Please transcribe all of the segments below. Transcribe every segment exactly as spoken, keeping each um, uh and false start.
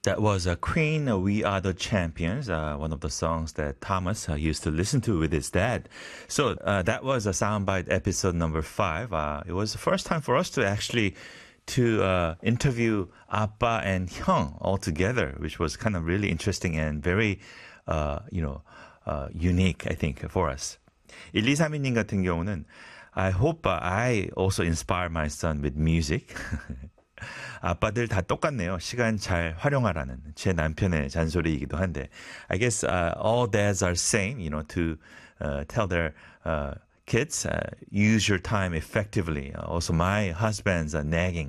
That was uh, Queen, uh, We Are the Champions, uh, one of the songs that Thomas uh, used to listen to with his dad. So uh, that was a soundbite episode number five. Uh, it was the first time for us to actually to uh, interview 아빠 and 형 all together, which was kind of really interesting and very, uh, you know, uh, unique, I think, for us. 일이삼이 님 같은 경우는 I hope uh, I also inspire my son with music. 아빠들 다 똑같네요. 시간 잘 활용하라는 제 남편의 잔소리이기도 한데, I guess uh, all dads are same, you know, to uh, tell their uh, kids uh, use your time effectively. Also, my husband's uh, nagging.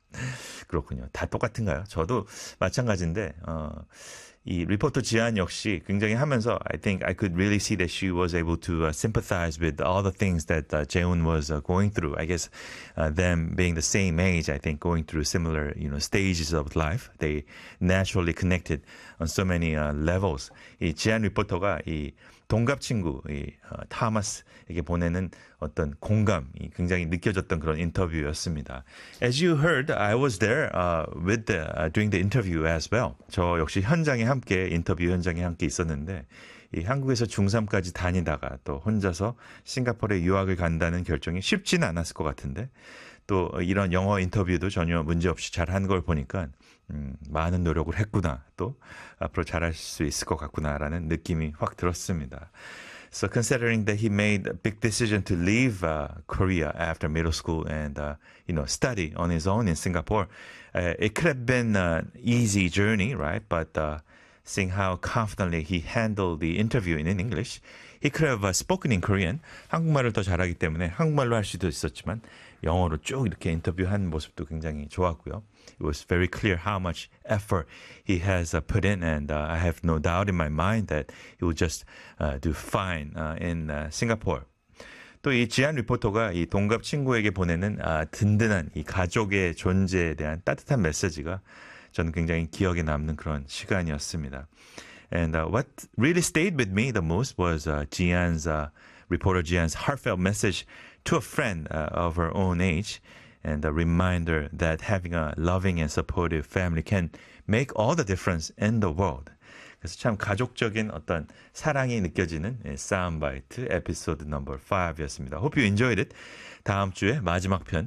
그렇군요. 다 똑같은가요? 저도 마찬가지인데. 어, 이 리포터 지안 역시 굉장히 하면서 I think I could really see that she was able to uh, sympathize with all the things that uh, Jaehoon was uh, going through. I guess uh, them being the same age, I think going through similar, you know, stages of life, they naturally connected on so many uh, levels. 이 지안 리포터가 이 동갑 친구 이 어, 타마스에게 보내는 어떤 공감이 굉장히 느껴졌던 그런 인터뷰였습니다. As you heard, I was there uh, with the, uh, during the interview as well. 저 역시 현장에 함께 인터뷰 현장에 함께 있었는데 이 한국에서 중삼까지 다니다가 또 혼자서 싱가포르에 유학을 간다는 결정이 쉽지는 않았을 것 같은데 또 이런 영어 인터뷰도 전혀 문제없이 잘한 걸 보니까 음, 많은 노력을 했구나 또 앞으로 잘할 수 있을 것 같구나라는 느낌이 확 들었습니다. So considering that he made a big decision to leave uh, Korea after middle school and uh, you know study on his own in Singapore, uh, it could have been an easy journey, right? But uh, seeing how confidently he handled the interview in English, he could have uh, spoken in Korean. 한국말을 더 잘하기 때문에 한국말로 할 수도 있었지만 영어로 쭉 이렇게 인터뷰한 모습도 굉장히 좋았고요. It was very clear how much effort he has uh, put in, and uh, I have no doubt in my mind that he will just uh, do fine uh, in uh, Singapore. 또 이 지안 리포터가 이 동갑 친구에게 보내는 아, 든든한 이 가족의 존재에 대한 따뜻한 메시지가 저는 굉장히 기억에 남는 그런 시간이었습니다. And uh, what really stayed with me the most was uh, Jian's, uh, reporter Jian's heartfelt message to a friend uh, of her own age, and a reminder that having a loving and supportive family can make all the difference in the world. 그래서 참 가족적인 어떤 사랑이 느껴지는 사운드바이트 에피소드 넘버 파이브였습니다. Hope you enjoyed it. 다음 주에 마지막 편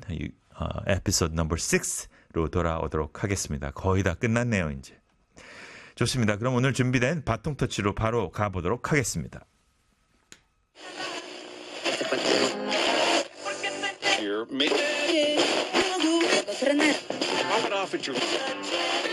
에피소드 넘버 식스로 돌아오도록 하겠습니다. 거의 다 끝났네요, 이제. 좋습니다. 그럼 오늘 준비된 바통 터치로 바로 가보도록 하겠습니다. Here, make it off at your